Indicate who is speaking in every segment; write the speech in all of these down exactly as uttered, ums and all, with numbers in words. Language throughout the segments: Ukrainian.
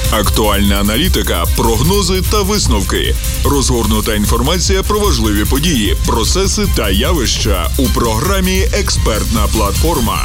Speaker 1: Актуальна аналітика, прогнози та висновки. Розгорнута інформація про важливі події, процеси та явища у програмі «Експертна платформа».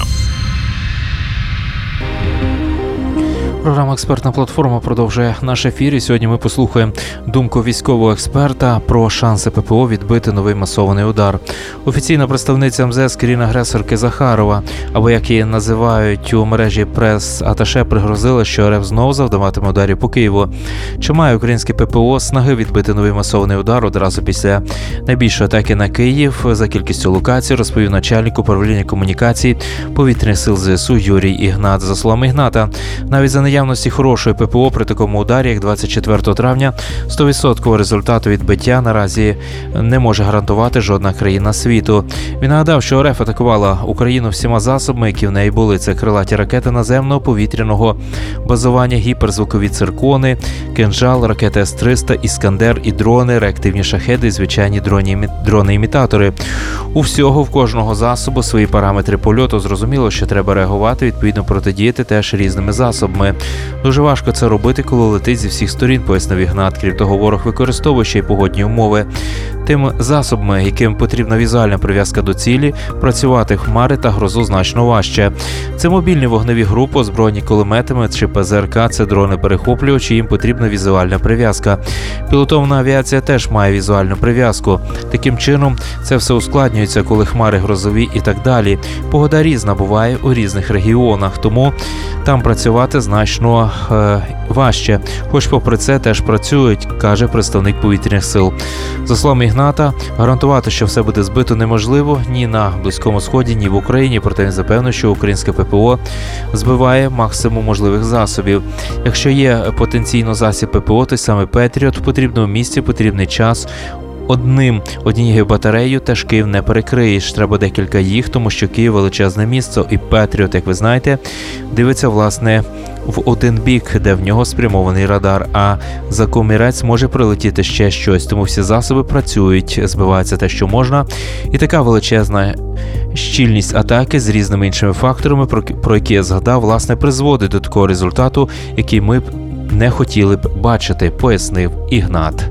Speaker 2: Програма «Експертна платформа» продовжує наш ефір, і сьогодні ми послухаємо думку військового експерта про шанси ППО відбити новий масований удар. Офіційна представниця ем зе ес країни-агресорки Захарова, або як її називають у мережі прес-аташе, пригрозила, що РФ знову завдаватиме ударів по Києву. Чи має українське ППО снаги відбити новий масований удар одразу після найбільшої атаки на Київ за кількістю локацій, розповів начальник управління комунікацій повітряних сил зе ес у Юрій Ігнат. За словами Ігната, навіть за наявності хорошої ППО при такому ударі, як двадцять четвертого травня, сто відсотків результату відбиття наразі не може гарантувати жодна країна світу. Він нагадав, що РФ атакувала Україну всіма засобами, які в неї були. Це крилаті ракети наземного повітряного базування, гіперзвукові циркони, кинжал, ракети ес триста, Іскандер і дрони, реактивні шахеди і звичайні дрони-імітатори. У всього, в кожного засобу свої параметри польоту. Зрозуміло, що треба реагувати, відповідно протидіяти теж різними засобами. Дуже важко це робити, коли летить зі всіх сторін, пояснив Ігнат. Крім того, ворог використовує ще й погодні умови. Тим засобами, яким потрібна візуальна прив'язка до цілі, працювати хмари та грозу значно важче. Це мобільні вогневі групи, озброєні кулеметами чи пе зе ер ка, це дрони-перехоплювачі, їм потрібна візуальна прив'язка. Пілотована авіація теж має візуальну прив'язку. Таким чином, це все ускладнюється, коли хмари грозові і так далі. Погода різна буває у різних регіонах, тому там працювати значно е, важче. Хоч попри це теж працюють, каже представник повітряних сил. За словами Ігната, гарантувати, що все буде збито, неможливо ні на Близькому Сході, ні в Україні, проте він запевнив, що українське ППО збиває максимум можливих засобів. Якщо є потенційно засіб ППО, той саме Петріот, в потрібному місці, потрібний час. Одним, однією батареєю теж Київ не перекриєш. Треба декілька їх, тому що Київ величезне місто, і Петріот, як ви знаєте, дивиться, власне, в один бік, де в нього спрямований радар, а за комірець може прилетіти ще щось. Тому всі засоби працюють, збивається те, що можна. І така величезна щільність атаки з різними іншими факторами, про, про які я згадав, власне, призводить до такого результату, який ми б не хотіли б бачити, пояснив Ігнат.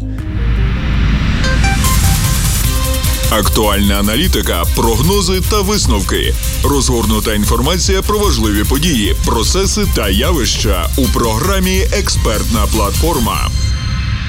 Speaker 1: Актуальна аналітика, прогнози та висновки. Розгорнута інформація про важливі події, процеси та явища у програмі «Експертна платформа».